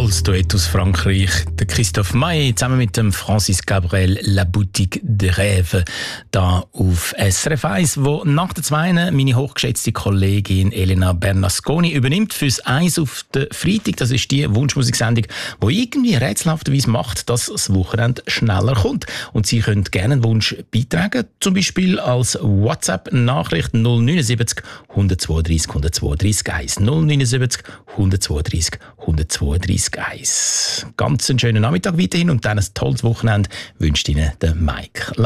tolles Duett aus Frankreich. Der Christophe Maé zusammen mit dem Francis Cabrel, La Boutique de Rêve, da auf SRF 1, wo nach der 2 meine hochgeschätzte Kollegin Elena Bernasconi übernimmt fürs 1 auf den Freitag. Das ist die Wunschmusiksendung, die irgendwie rätselhafterweise macht, dass das Wochenende schneller kommt. Und Sie können gerne einen Wunsch beitragen, zum Beispiel als WhatsApp-Nachricht 079 132 132 1. 079 132 132 1. Ganz einen schönen Nachmittag weiterhin und dann ein tolles Wochenende wünscht Ihnen der Mike.